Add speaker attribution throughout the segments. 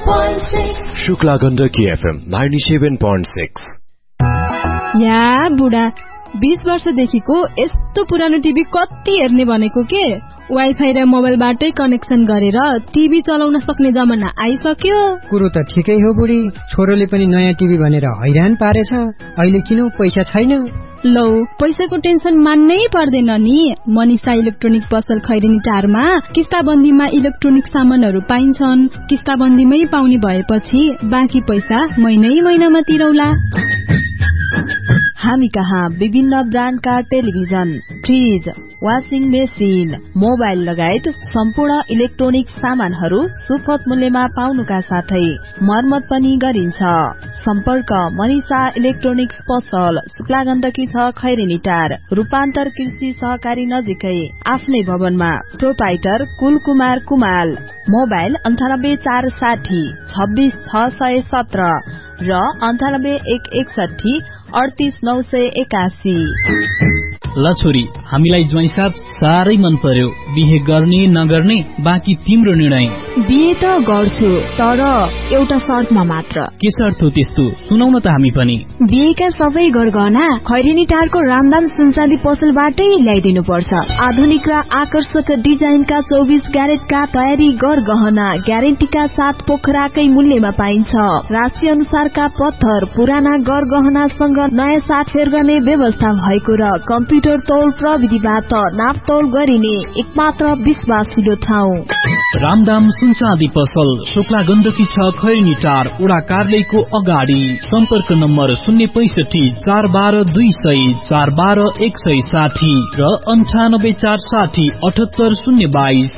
Speaker 1: 97.6 Shukla Gandaki FM 97.6।
Speaker 2: या बुढा 20 वर्षदेखिको यस्तो पुरानो टिभी कति हेर्ने भनेको के? वाइफाई र मोबाइलबाटै कनेक्सन गरेर टिभी चलाउन सक्ने जमाना आइसक्यो।
Speaker 3: कुरो त ठिकै हो बुढी, छोरोले पनि नयाँ टिभी भनेर हैरान पारेछ। अहिले किन पैसा छैन?
Speaker 2: लौ, पैसाको टेन्सन मान्नै पर्दैन नि। मनिषा इलेक्ट्रोनिक पसल खैरेनी टारमा किस्ताबन्दीमा इलेक्ट्रोनिक सामानहरू पाइन्छन्। किस्ताबन्दीमै पाउने भएपछि बाँकी पैसा महिनामा तिरौला।
Speaker 4: हामी कहाँ विभिन्न ब्रान्डका television, fridge, washing machine, mobile लगायत सम्पूर्ण इलेक्ट्रोनिक सामानहरू सुपथ मूल्यमा पाउनुका साथै मर्मत पनि गरिन्छ। सम्पर्क मनिषा इलेक्ट्रोनिक्स पसल, शुक्ला गण्डकी 6 खैरेनी टार, रूपान्तर कृषि सहकारी नजिकै, आफ्नै भवनमा। प्रोपाइटर कुलकुमार कुमाल। मोबाइल 98460 26617 र 98161 38981।
Speaker 5: ल छोरी, हामीलाई ज्वाइँ साथ साह्रै मन पर्यो। बिहे गर्ने नगर्ने बाँकी तिम्रो निर्णय।
Speaker 4: बिहे त गर्छु, तर एउटा शर्तमा मात्र।
Speaker 5: के शर्त हो त्यस्तो? सुनाउन त हामी पनि।
Speaker 4: बिहेका सबै गरगहना खैरेनी टारको रामदाम सुनचाँदी पसलबाटै ल्याइदिनु पर्छ। आधुनिक र आकर्षक डिजाइनका 24 क्यारेटका तयारी गरगहना ग्यारेन्टीका साथ पोखराकै मूल्यमा पाइन्छ। राशि अनुसारका पत्थर, पुराना गरगहनासँग नयाँ साटफेर गर्ने व्यवस्था भएको र कम्प्युटर तौल प्रविधिबाट नापतौल गरिने एकमात्र विश्वासिलो ठाउँ
Speaker 5: रामदाम सुनचाँदी पसल, शुक्ला गण्डकी 6 खैरेनी टार, वडा कार्यालयको अगाडि। सम्पर्क नम्बर 065 412 200 412 160 र 98460 78022।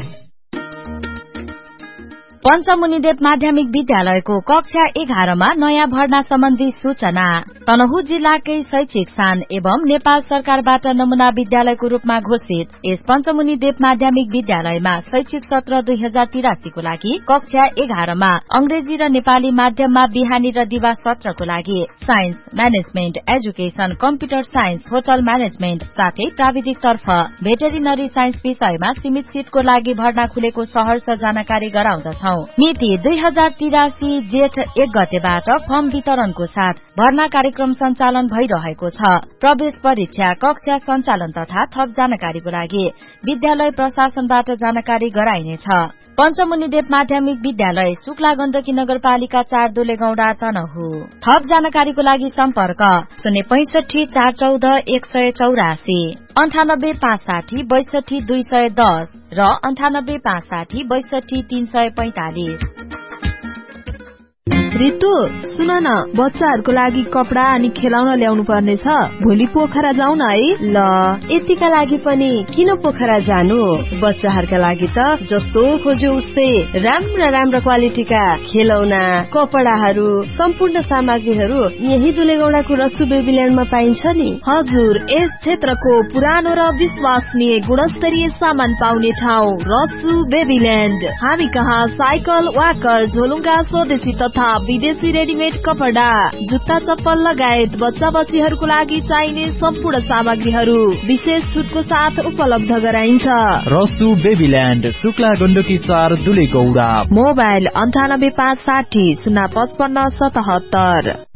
Speaker 6: पञ्चमुनिदेव माध्यमिक विद्यालयको कक्षा 11 मा नयाँ भर्ना सम्बन्धी सूचना। तनहुँ जिल्लाकै शैक्षिक स्थान एवं नेपाल सरकारबाट नमूना विद्यालयको रूपमा घोषित यस पञ्चमुनिदेव माध्यमिक विद्यालयमा शैक्षिक सत्र 2083 को लागि कक्षा 11 मा अंग्रेजी र नेपाली माध्यममा बिहानी र दिवा सत्रको लागि science, management, education, computer science, hotel management साथै प्राविधिक तर्फ भेटेरिनरी साइन्स विषयमा सीमित सीटको लागि भर्ना खुलेको सहर्ष जानकारी गराउँदछौ। मिति 2083 जेठ 1 गतेबाट फर्म वितरणको साथ भर्ना कार्यक्रम सञ्चालन भइरहेको छ। प्रवेश परीक्षा, कक्षा सञ्चालन तथा थप जानकारीको लागि विद्यालय प्रशासनबाट जानकारी गराइनेछ। पञ्चमुनिदेव माध्यमिक विद्यालय, शुक्ला गण्डकी नगरपालिका 4 दुलेगौडा तनहुँ। थप जानकारीको लागि सम्पर्क 065 414 184, 98 560 62 210 र 98 560 62 345।
Speaker 4: रितु, सुन न, बच्चाहरूको लागि कपडा अनि खेलाउन ल्याउनु पर्ने छ। भोलि पोखरा जाउँ न है।
Speaker 7: ल, यतिका लागि पनि किन पोखरा जानु? बच्चाहरूका लागि त जस्तो खोज्यो उस्तै राम्रा क्वालिटीका खेलौना, कपडाहरू, सम्पूर्ण सामग्रीहरू यही दुलेगौडाको रसु बेबील्यान्डमा पाइन्छ नि।
Speaker 4: हजुर, यस क्षेत्रको पुरानो र विश्वसनीय गुणस्तरीय सामान पाउने ठाउँ रसु बेबील्यान्ड। हामी कहाँ साइकल, वाकर, झोलुङ्गा, स्वदेशी तथा विदेशी रेडिमेड कपडा, जुत्ता, चप्पल लगायत बच्चा बच्चीहरूको लागि चाहिने सम्पूर्ण सामग्रीहरू विशेष छुटको साथ उपलब्ध गराइन्छ।
Speaker 8: रसु बेबील्यान्ड, शुक्ला गण्डकी 4 दुलेगौडा।
Speaker 4: मोबाइल 98 560 055 77।